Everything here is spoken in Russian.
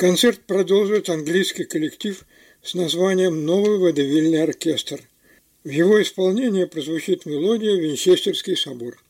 Концерт продолжит английский коллектив с названием «Новый водевильный оркестр». В его исполнении прозвучит мелодия «Винчестерский собор».